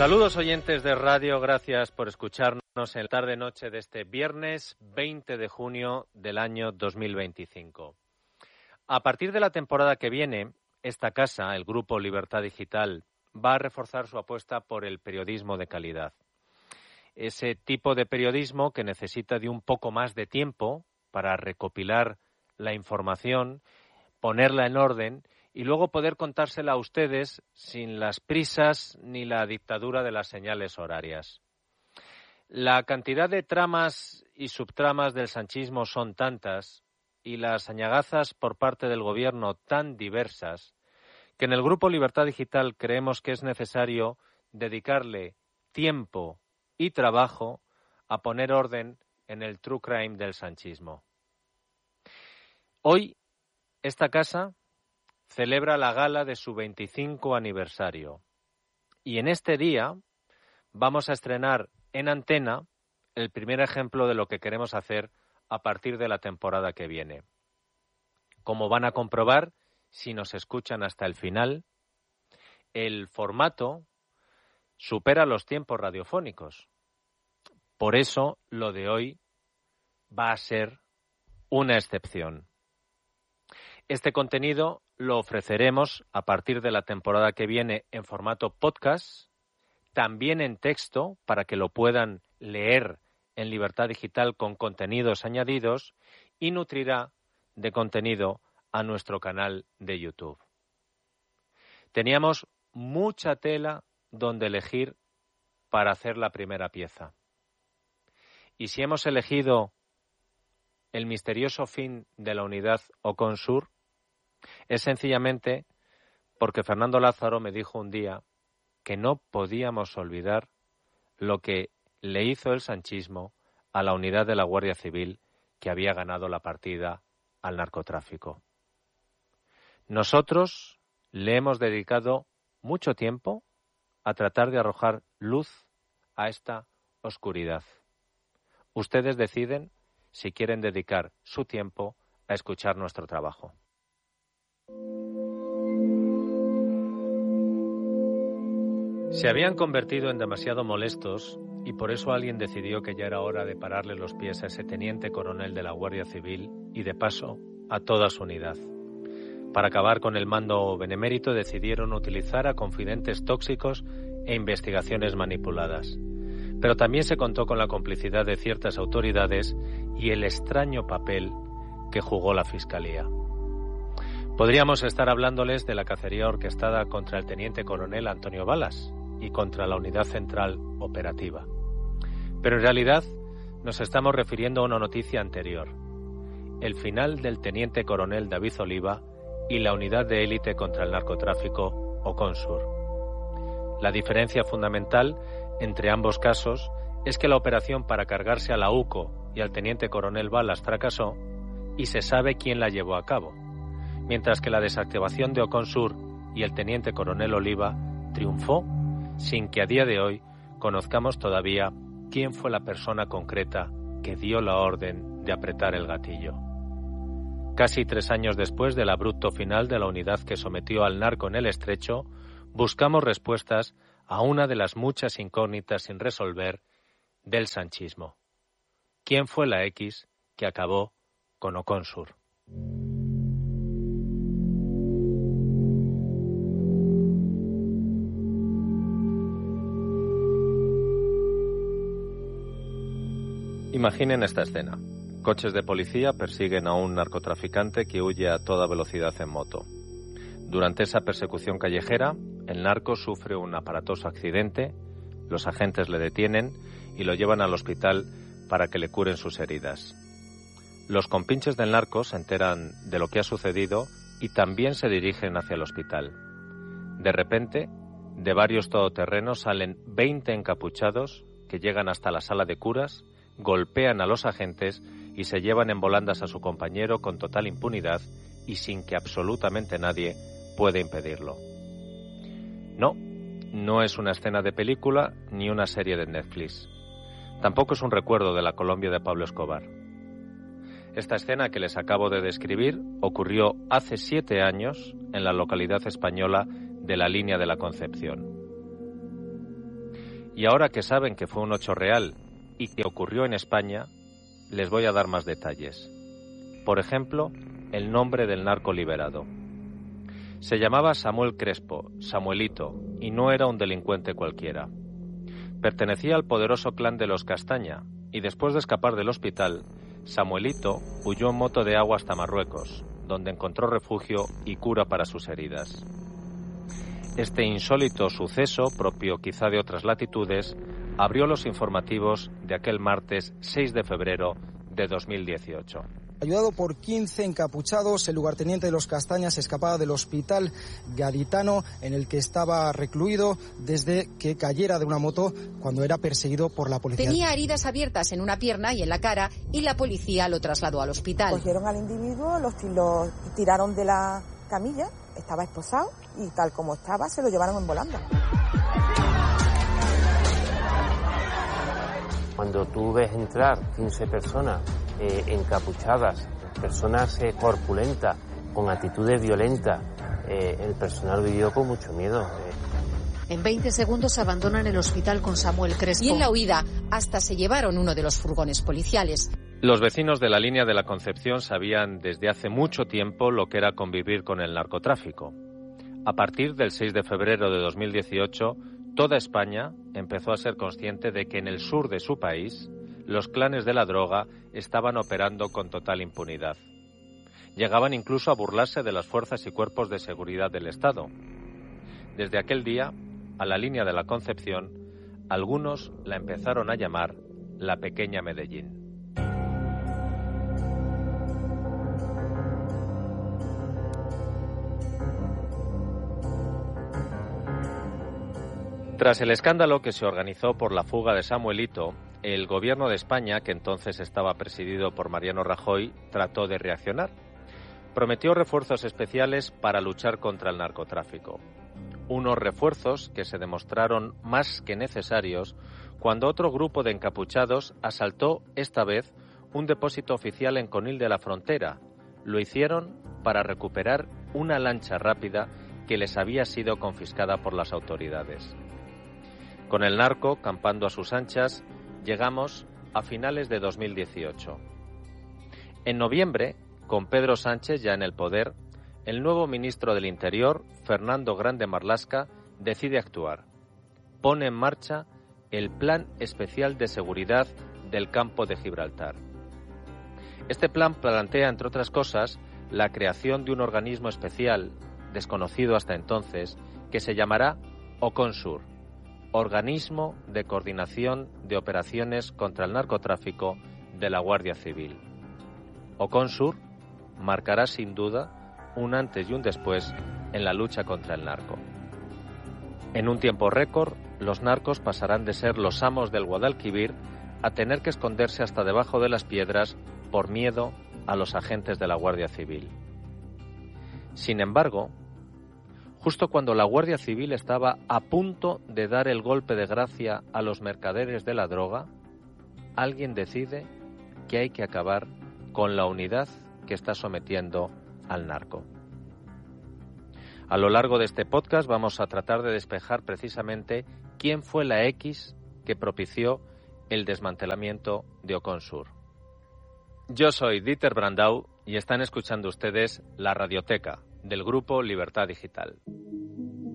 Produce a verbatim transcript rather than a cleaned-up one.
Saludos oyentes de radio, gracias por escucharnos en la tarde-noche de este viernes veinte de junio del año dos mil veinticinco. A partir de la temporada que viene, esta casa, el Grupo Libertad Digital, va a reforzar su apuesta por el periodismo de calidad. Ese tipo de periodismo que necesita de un poco más de tiempo para recopilar la información, ponerla en orden y luego poder contársela a ustedes sin las prisas ni la dictadura de las señales horarias. La cantidad de tramas y subtramas del sanchismo son tantas y las añagazas por parte del gobierno tan diversas que en el Grupo Libertad Digital creemos que es necesario dedicarle tiempo y trabajo a poner orden en el true crime del sanchismo. Hoy, esta casa celebra la gala de su veinticinco aniversario y en este día vamos a estrenar en antena el primer ejemplo de lo que queremos hacer a partir de la temporada que viene. Como van a comprobar si nos escuchan hasta el final, el formato supera los tiempos radiofónicos. Por eso lo de hoy va a ser una excepción. Este contenido lo ofreceremos a partir de la temporada que viene en formato podcast, también en texto para que lo puedan leer en Libertad Digital con contenidos añadidos y nutrirá de contenido a nuestro canal de YouTube. Teníamos mucha tela donde elegir para hacer la primera pieza. Y si hemos elegido el misterioso fin de la unidad Ocon-Sur, es sencillamente porque Fernando Lázaro me dijo un día que no podíamos olvidar lo que le hizo el sanchismo a la unidad de la Guardia Civil que había ganado la partida al narcotráfico. Nosotros le hemos dedicado mucho tiempo a tratar de arrojar luz a esta oscuridad. Ustedes deciden si quieren dedicar su tiempo a escuchar nuestro trabajo. Se habían convertido en demasiado molestos y por eso alguien decidió que ya era hora de pararle los pies a ese teniente coronel de la Guardia Civil y de paso a toda su unidad. Para acabar con el mando benemérito decidieron utilizar a confidentes tóxicos e investigaciones manipuladas. Pero también se contó con la complicidad de ciertas autoridades y el extraño papel que jugó la Fiscalía. Podríamos estar hablándoles de la cacería orquestada contra el teniente coronel Antonio Balas y contra la Unidad Central Operativa. Pero en realidad nos estamos refiriendo a una noticia anterior: el final del teniente coronel David Oliva y la unidad de élite contra el narcotráfico Ocon-Sur. La diferencia fundamental entre ambos casos es que la operación para cargarse a la U C O y al teniente coronel Balas fracasó y se sabe quién la llevó a cabo, mientras que la desactivación de Ocon-Sur y el teniente coronel Oliva triunfó sin que a día de hoy conozcamos todavía quién fue la persona concreta que dio la orden de apretar el gatillo. Casi tres años después del abrupto final de la unidad que sometió al narco en el Estrecho, buscamos respuestas a una de las muchas incógnitas sin resolver del sanchismo. ¿Quién fue la X que acabó con Ocon-Sur? Imaginen esta escena. Coches de policía persiguen a un narcotraficante que huye a toda velocidad en moto. Durante esa persecución callejera, el narco sufre un aparatoso accidente, los agentes le detienen y lo llevan al hospital para que le curen sus heridas. Los compinches del narco se enteran de lo que ha sucedido y también se dirigen hacia el hospital. De repente, de varios todoterrenos salen veinte encapuchados que llegan hasta la sala de curas, golpean a los agentes y se llevan en volandas a su compañero con total impunidad y sin que absolutamente nadie pueda impedirlo. No, no es una escena de película ni una serie de Netflix. Tampoco es un recuerdo de la Colombia de Pablo Escobar. Esta escena que les acabo de describir ocurrió hace siete años en la localidad española de la Línea de la Concepción. Y ahora que saben que fue un hecho real y que ocurrió en España, les voy a dar más detalles. Por ejemplo, el nombre del narco liberado. Se llamaba Samuel Crespo, Samuelito, y no era un delincuente cualquiera. Pertenecía al poderoso clan de los Castaña, y después de escapar del hospital, Samuelito huyó en moto de agua hasta Marruecos, donde encontró refugio y cura para sus heridas. Este insólito suceso, propio quizá de otras latitudes, abrió los informativos de aquel martes seis de febrero de dos mil dieciocho. Ayudado por quince encapuchados, el lugarteniente de los Castañas escapaba del hospital gaditano en el que estaba recluido desde que cayera de una moto cuando era perseguido por la policía. Tenía heridas abiertas en una pierna y en la cara y la policía lo trasladó al hospital. Cogieron al individuo, lo, lo tiraron de la camilla, estaba esposado y tal como estaba se lo llevaron en volanda. Cuando tú ves entrar quince personas eh, encapuchadas, personas eh, corpulentas, con actitudes violentas, eh, el personal vivió con mucho miedo. Eh. En veinte segundos abandonan el hospital con Samuel Crespo. Y en la huida hasta se llevaron uno de los furgones policiales. Los vecinos de la línea de la Concepción sabían desde hace mucho tiempo lo que era convivir con el narcotráfico. A partir del seis de febrero de dos mil dieciocho, toda España empezó a ser consciente de que en el sur de su país los clanes de la droga estaban operando con total impunidad. Llegaban incluso a burlarse de las fuerzas y cuerpos de seguridad del Estado. Desde aquel día, a la línea de la Concepción, algunos la empezaron a llamar la pequeña Medellín. Tras el escándalo que se organizó por la fuga de Samuelito, el gobierno de España, que entonces estaba presidido por Mariano Rajoy, trató de reaccionar. Prometió refuerzos especiales para luchar contra el narcotráfico. Unos refuerzos que se demostraron más que necesarios cuando otro grupo de encapuchados asaltó, esta vez, un depósito oficial en Conil de la Frontera. Lo hicieron para recuperar una lancha rápida que les había sido confiscada por las autoridades. Con el narco campando a sus anchas, llegamos a finales de dos mil dieciocho. En noviembre, con Pedro Sánchez ya en el poder, el nuevo ministro del Interior, Fernando Grande Marlaska, decide actuar. Pone en marcha el Plan Especial de Seguridad del Campo de Gibraltar. Este plan plantea, entre otras cosas, la creación de un organismo especial, desconocido hasta entonces, que se llamará OCONSUR, Organismo de Coordinación de Operaciones contra el Narcotráfico de la Guardia Civil. OCONSUR marcará sin duda un antes y un después en la lucha contra el narco. En un tiempo récord, los narcos pasarán de ser los amos del Guadalquivir a tener que esconderse hasta debajo de las piedras por miedo a los agentes de la Guardia Civil. Sin embargo, justo cuando la Guardia Civil estaba a punto de dar el golpe de gracia a los mercaderes de la droga, alguien decide que hay que acabar con la unidad que está sometiendo al narco. A lo largo de este podcast vamos a tratar de despejar precisamente quién fue la X que propició el desmantelamiento de OCONSUR. Yo soy Dieter Brandau y están escuchando ustedes La Radioteca, del grupo Libertad Digital.